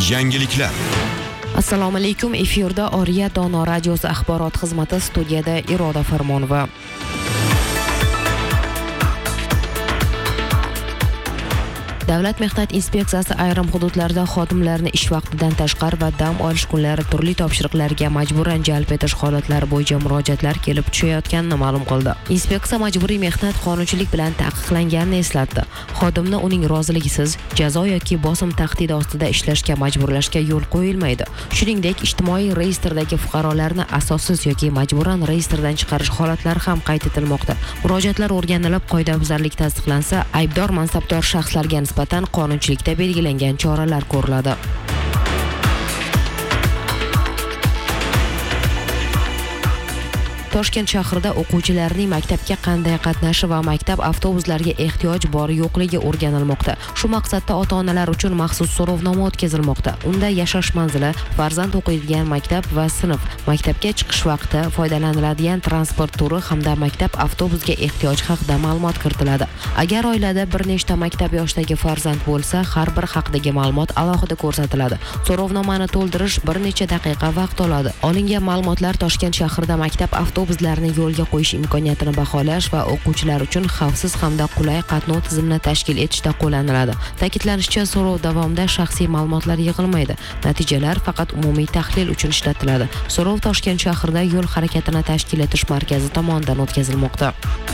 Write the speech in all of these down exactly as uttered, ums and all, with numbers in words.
Yangiliklar. Assalomu alaykum. Efirda Oriya Dono radiosi axborot xizmati, studiyada Iroda Farmonova. Davlat mehnat inspeksiyasi ayrim hududlarda xodimlarni ish vaqtidan tashqari va dam olish kunlari turli topshiriqlarga majburan jalb etish holatlari bo'yicha murojaatlar kelib tushayotganini ma'lum qildi. Inspeksiya majburiy mehnat qonunchilik bilan taqiqlanganini eslatdi. Xodimni uning roziligisiz jazo yoki bosim tahdidi ostida ishlashga majburlashga yo'l qo'yilmaydi. Shuningdek, ijtimoiy reyestrdagi fuqarolarni asossiz yoki majburan reyestrdan chiqarish holatlari ham qayd etilmoqda. Murojaatlar o'rganilib, qoidabuzarlik tasdiqlansa, aybdor mansabdor shaxslarga nisbatan qonunchilikda belgilangan choralar ko'riladi. Toshkent shahrida o'quvchilarning maktabga qanday qatnashi va maktab avtobuslariga ehtiyoj bor-yo'qligi o'rganilmoqda. Shu maqsadda ota-onalar uchun maxsus so'rovnoma o'tkazilmoqda. Unda yashash manzili, farzand o'qiydigan maktab va sinf, maktabga chiqish vaqti, foydalaniladigan transport turi hamda maktab avtobusiga ehtiyoj haqida ma'lumot kiritiladi. Agar oilada bir nechta maktab yoshidagi farzand bo'lsa, har bir haqdagi ma'lumot alohida ko'rsatiladi. So'rovnomani to'ldirish bir necha daqiqa vaqt oladi. Olingan ma'lumotlar Toshkent shahrida maktab avtobus Avtobuslarni yo'lga qo'yish imkoniyatini baholash va o'quvchilar uchun xavfsiz hamda qulay qatnov tizimini tashkil etishda qo'llaniladi. Ta'kidlanishicha, so'rov davomida shaxsiy ma'lumotlar yig'ilmaydi. Natijalar faqat umumiy tahlil uchun ishlatiladi. So'rov Toshkent shahrida yo'l harakatini tashkil etish markazi tomonidan o'tkazilmoqda.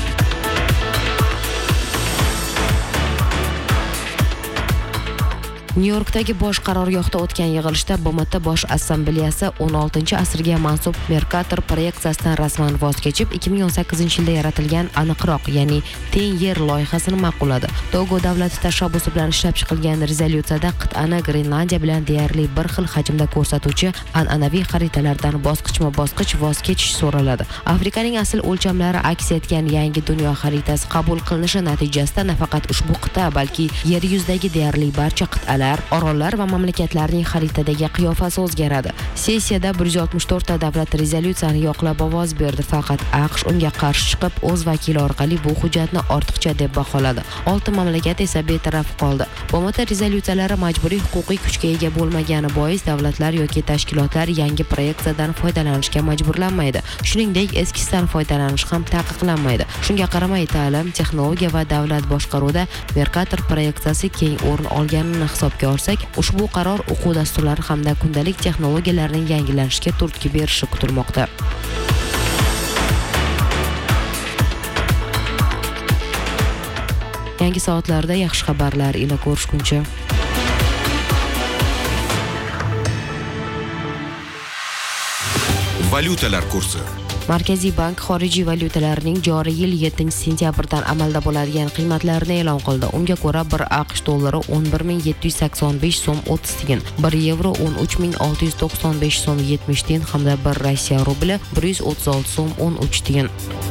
Nyu-Yorkdagi bosh qarorgohda o'tgan yig'ilishda B M T bosh assambleyasi o'n oltinchi asrga mansub Mercator proyeksiyasidan rasman voz kechib, ikki ming o'n sakkizinchi yilda yaratilgan aniqroq, ya'ni teng yer loyihasini ma'qulladi. Togo davlati tashabbusi bilan ishlab chiqilgan rezolyutsiyada qit'ani Grenlandiya bilan deyarli bir xil hajmda ko'rsatuvchi an'anaviy xaritalardan bosqichma-bosqich voz kechish so'raladi. Afrikaning asl o'lchamlari aks etgan yangi dunyo xaritasi qabul qilinishi natijasida nafaqat ushbu qit'a, balki yer yuzidagi deyarli barcha qit'alar, orollar va mamlakatlarning xaritadagi qiyofasi o'zgaradi. Sessiyada bir yuz oltmish to'rt ta davlat rezolyutsiyani yoqlab ovoz berdi, faqat AQSh unga qarshi chiqib, o'z vakili orqali bu hujjatni ortiqcha deb baholadi. olti mamlakat esa betaraf qoldi. B M T rezolyutsiyalari majburiy huquqiy kuchga ega bo'lmagani bois davlatlar yoki tashkilotlar yangi proyeksiyadan foydalanishga majburlanmaydi. Shuningdek, eskisidan foydalanish ham taqiqlanmaydi. Shunga qaramay, ta'lim, texnologiya va davlat boshqaruvida Mercator proyeksiyasi keng o'rin olganini hisobga olsak, ushbu qaror o'quv dasturlari hamda kundalik texnologiyalarning yangilanishiga turtki berishi kutilmoqda. Yangi soatlarda yaxshi xabarlar ila ko'rishguncha. Valyutalar kursi. Markaziy bank xorijiy valyutalarning joriy yil yettinchi sentyabrdan amalda bo'ladigan qiymatlarini e'lon qildi. Unga ko'ra, bir AQSh dollari o'n bir ming yetti yuz sakson besh so'm o'ttiz tiyin, bir yevro o'n uch ming olti yuz to'qson besh so'm yetmish tiyin hamda bir Rossiya rubli bir yuz o'ttiz olti so'm o'n uch tiyin.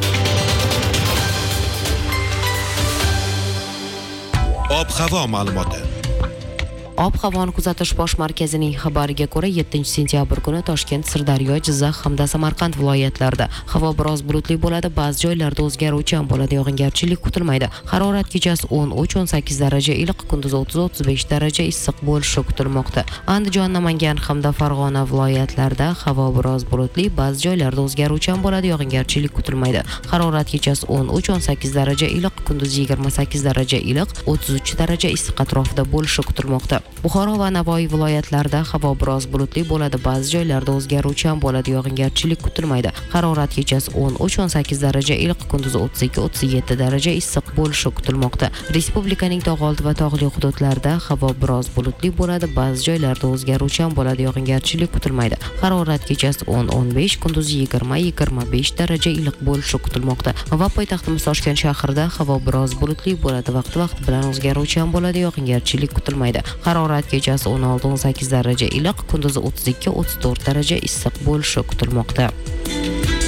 Ob-havo ma'lumoti. Ob-havoni kuzatish bosh markazining xabariga ko'ra, yettinchi sentyabr kuni Toshkent, Sirdaryo, Jizzax hamda Samarqand viloyatlarida havo biroz bulutli bo'ladi, ba'zi joylarda o'zgaruvchan bo'ladi, yog'ingarchilik kutilmaydi. Harorat kechasi o'n uch o'n sakkiz daraja iliq, kunduz o'ttiz o'ttiz besh daraja issiq bo'lishi kutilmoqda. Andijon, Namangan hamda Farg'ona viloyatlarida havo biroz bulutli, ba'zi joylarda o'zgaruvchan bo'ladi, yog'ingarchilik kutilmaydi. Harorat kechasi o'n uch o'n sakkiz daraja iliq, kunduz yigirma sakkiz daraja iliq, o'ttiz uch daraja issiq atrofida bo'lishi kutilmoqda. Buxoro va Navoiy viloyatlarida havo biroz bulutli bo'ladi, ba'zi joylarda o'zgaruvchan bo'ladi, yog'ingarchilik kutilmaydi. Harorat kechasi o'n uch o'n sakkiz daraja iliq, kunduz o'ttiz ikki o'ttiz yetti daraja issiq bo'lishi kutilmoqda. Respublikaning tog' oldi va tog'li hududlarida havo biroz bulutli bo'ladi, ba'zi joylarda o'zgaruvchan bo'ladi, yog'ingarchilik kutilmaydi. Harorat kechasi o'n o'n besh, kunduz yigirma yigirma besh daraja iliq bo'lishi kutilmoqda. Va poytaxtimiz Toshkent shahrida havo biroz bulutli bo'ladi, vaqti-vaqti bilan o'zgaruvchan bo'ladi, yog'ingarchilik kutilmaydi. Harorat kechasi o'n olti o'n sakkiz daraja iliq, kunduz o'ttiz ikki o'ttiz to'rt daraja issiq bo'lishi kutilmoqda.